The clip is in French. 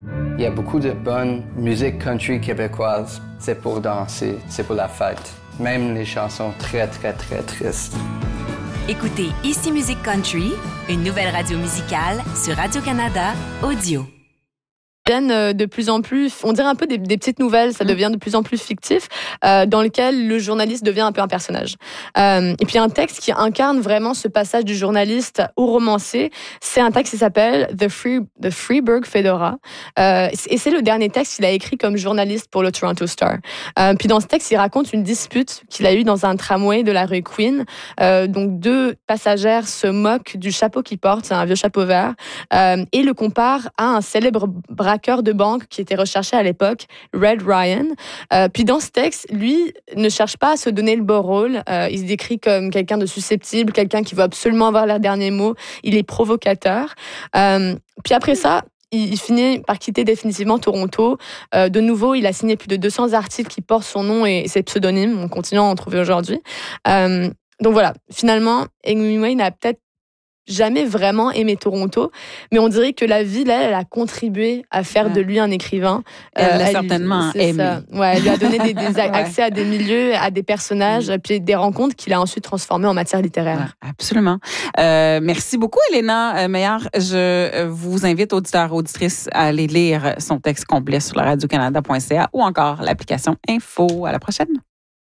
Il y a beaucoup de bonne musique country québécoise. C'est pour danser, c'est pour la fête. Même les chansons très, très, très tristes. Écoutez Ici Musique Country, une nouvelle radio musicale sur Radio-Canada Audio. De plus en plus, on dirait un peu des petites nouvelles, ça devient de plus en plus fictif, dans lequel le journaliste devient un peu un personnage. Et puis un texte qui incarne vraiment ce passage du journaliste au romancier, c'est un texte qui s'appelle The Freeburg Fedora, et c'est le dernier texte qu'il a écrit comme journaliste pour le Toronto Star. Puis dans ce texte, il raconte une dispute qu'il a eue dans un tramway de la rue Queen. Donc deux passagères se moquent du chapeau qu'il porte, c'est un vieux chapeau vert, et le comparent à un célèbre braqueur de banque qui était recherché à l'époque, Red Ryan. Puis dans ce texte, lui ne cherche pas à se donner le beau rôle. Il se décrit comme quelqu'un de susceptible, quelqu'un qui veut absolument avoir les derniers mots. Il est provocateur. Puis après ça, il finit par quitter définitivement Toronto. De nouveau, il a signé plus de 200 articles qui portent son nom et ses pseudonymes. On continue à en trouver aujourd'hui. Donc voilà, finalement, Hemingway n'a peut-être jamais vraiment aimé Toronto, mais on dirait que la ville, elle a contribué à faire de lui un écrivain. Elle l'a certainement aimé. Ouais, elle lui a donné accès à des milieux, à des personnages, puis des rencontres qu'il a ensuite transformées en matière littéraire. Ouais, absolument. Merci beaucoup, Elena Meillard. Je vous invite, auditeurs, auditrices, à aller lire son texte complet sur la radio-canada.ca ou encore l'application Info. À la prochaine.